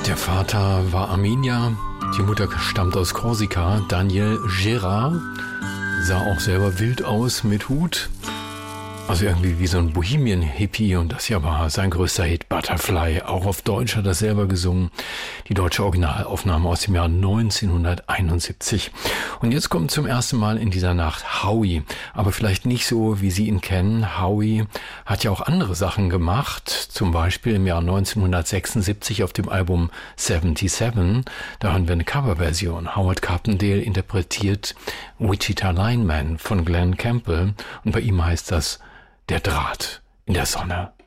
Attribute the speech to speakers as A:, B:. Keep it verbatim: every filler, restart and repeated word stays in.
A: Der Vater war Armenier, die Mutter stammt aus Korsika. Daniel Gérard sah auch selber wild aus mit Hut. Also irgendwie wie so ein Bohemian-Hippie, und das hier war sein größter Hit, Butterfly. Auch auf Deutsch hat er selber gesungen. Die deutsche Originalaufnahme aus dem Jahr neunzehnhunderteinundsiebzig. Und jetzt kommt zum ersten Mal in dieser Nacht Howie. Aber vielleicht nicht so, wie Sie ihn kennen. Howie hat ja auch andere Sachen gemacht. Zum Beispiel im Jahr neunzehnhundertsechsundsiebzig auf dem Album siebenundsiebzig. Da haben wir eine Coverversion. Howard Carpendale interpretiert Wichita Lineman von Glenn Campbell. Und bei ihm heißt das Der Draht in der Sonne.